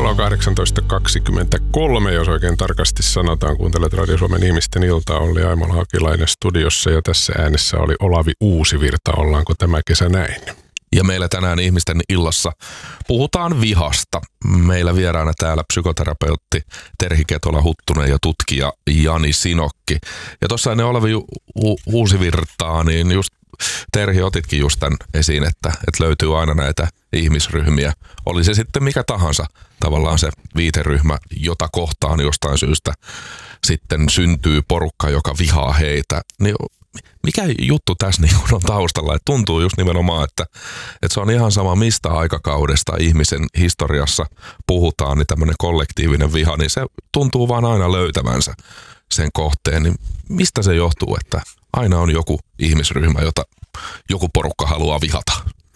Kello on 18.23, jos oikein tarkasti sanotaan. Kuuntelet Radio Suomen ihmisten iltaa. Olli Aimola Hakilainen studiossa ja tässä äänessä oli Olavi Uusivirta. Ollaanko tämä kesä näin? Ja meillä tänään ihmisten illassa puhutaan vihasta. Meillä vieraana täällä psykoterapeutti Terhi Ketola-Huttunen ja tutkija Jani Sinokki. Ja tuossa ennen Olavi Uusivirtaa, niin just Terhi otitkin just tämän esiin, että löytyy aina näitä ihmisryhmiä. Oli se sitten mikä tahansa tavallaan se viiteryhmä, jota kohtaan jostain syystä sitten syntyy porukka, joka vihaa heitä. Niin mikä juttu tässä niin on taustalla? Että tuntuu just nimenomaan, että se on ihan sama mistä aikakaudesta ihmisen historiassa puhutaan, niin tämmöinen kollektiivinen viha, niin se tuntuu vaan aina löytävänsä sen kohteen. Niin mistä se johtuu, että aina on joku ihmisryhmä, jota joku porukka haluaa vihata?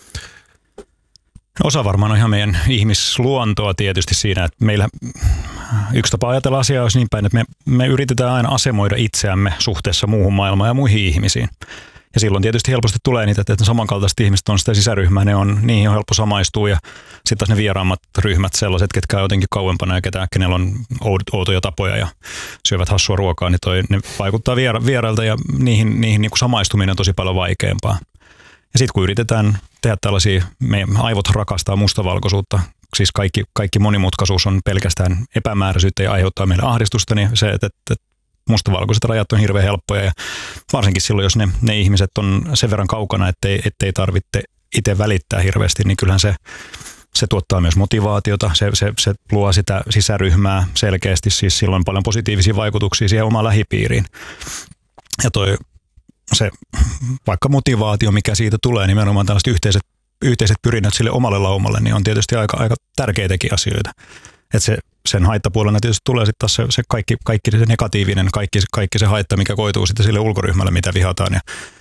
Osa varmaan on ihan meidän ihmisluontoa tietysti siinä, että meillä yksi tapa ajatella asiaa olisi niin päin, että me yritetään aina asemoida itseämme suhteessa muuhun maailmaan ja muihin ihmisiin. Ja silloin tietysti helposti tulee niitä, että samankaltaiset ihmiset on sitä sisäryhmää, niihin on helppo samaistua ja sitten taas ne vieraammat ryhmät, sellaiset, ketkä on jotenkin kauempana ja kenellä on outoja tapoja ja syövät hassua ruokaa, niin ne vaikuttaa vierailta ja niihin niin kuin samaistuminen on tosi paljon vaikeampaa. Ja sitten kun yritetään tehdä tällaisia, meidän aivot rakastaa mustavalkoisuutta, siis kaikki monimutkaisuus on pelkästään epämääräisyyttä ja aiheuttaa meille ahdistusta, niin se, että mustavalkoiset rajat on hirveän helppoja ja varsinkin silloin, jos ne ihmiset on sen verran kaukana, ettei tarvitse itse välittää hirveästi, niin kyllähän se tuottaa myös motivaatiota, se luo sitä sisäryhmää selkeästi, siis silloin paljon positiivisia vaikutuksia siihen omaan lähipiiriin. Ja se vaikka motivaatio, mikä siitä tulee, nimenomaan tällaiset yhteiset pyrinnät sille omalle laumalle, niin on tietysti aika tärkeitäkin asioita. Että sen haittapuolella tietysti tulee sitten taas se kaikki se negatiivinen, kaikki se haitta, mikä koituu sitten sille ulkoryhmälle, mitä vihataan. Ja